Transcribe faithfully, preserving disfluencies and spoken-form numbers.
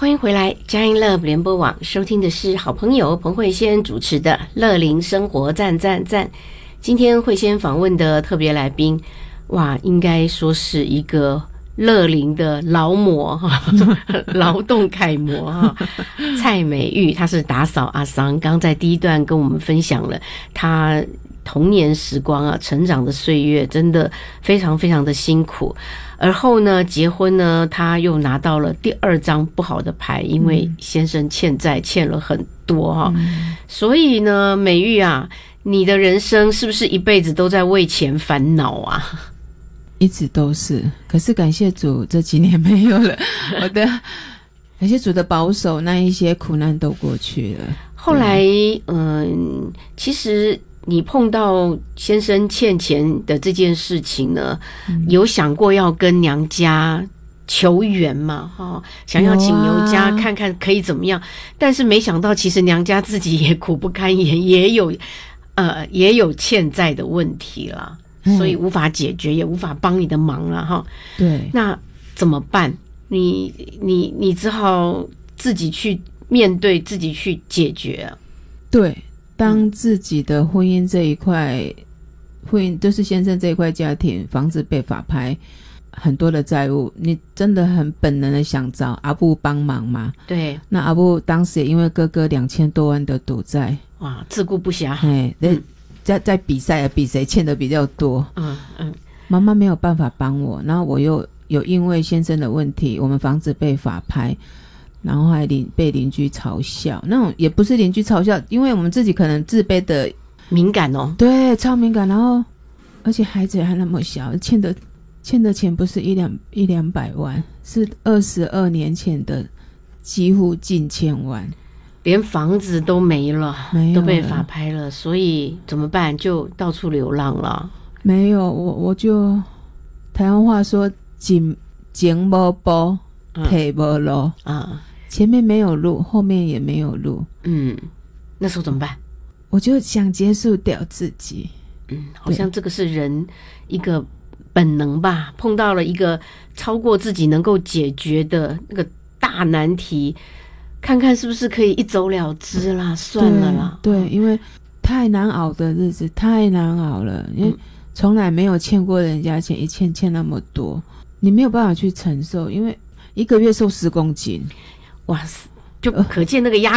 欢迎回来，佳音乐联播网收听的是好朋友彭慧仙主持的乐龄生活赞赞赞。今天慧仙访问的特别来宾，哇，应该说是一个乐龄的劳模哈，劳动楷模哈，蔡美玉，她是打扫阿桑，刚在第一段跟我们分享了她童年时光啊，成长的岁月真的非常非常的辛苦。而后呢，结婚呢，他又拿到了第二张不好的牌，因为先生欠债欠了很多哈、嗯。所以呢，美玉啊，你的人生是不是一辈子都在为钱烦恼啊？ 一直都是，可是感谢主这几年没有了，我的感谢主的保守，那一些苦难都过去了。 后来，嗯，其实你碰到先生欠钱的这件事情呢，嗯、有想过要跟娘家求援嘛？哈，想要请娘家看看可以怎么样？啊、但是没想到，其实娘家自己也苦不堪言，也有呃也有欠债的问题啦。所以无法解决，也无法帮你的忙了哈。 对， 那怎么办？你你你只好自己去面对，自己去解决啊。 对，当自己的婚姻这一块，婚姻就是先生这一块家庭，房子被法拍，很多的债务，你真的很本能的想找阿布帮忙嘛？对。那阿布当时也因为哥哥两千多万的赌债， 哇，自顾不暇。 哎，嗯在在比赛比谁欠的比较多， 嗯嗯， 妈妈没有办法帮我，然后我又有因为先生的问题，我们房子被法拍，然后还邻被邻居嘲笑，那种也不是邻居嘲笑，因为我们自己可能自卑的敏感哦， 对，超敏感，然后而且孩子还那么小，欠的欠的钱不是一两一两百万，是二十二年前的几乎近千万。 连房子都没了， 没有了， 都被法拍了，所以怎么办？就到处流浪了。 没有，我我就台湾话说前前无步，后无路啊，前面没有路，后面也没有路。 嗯，那时候怎么办？ 我就想结束掉自己。 嗯，好像这个是人一个本能吧，碰到了一个超过自己能够解决的那个大难题。看看是不是可以一走了之啦，算了啦。 对，对，因为太难熬的日子太难熬了，因为从来没有欠过人家钱，一欠欠那么多，你没有办法去承受，因为一个月瘦十公斤， 哇塞，就可见那个压力。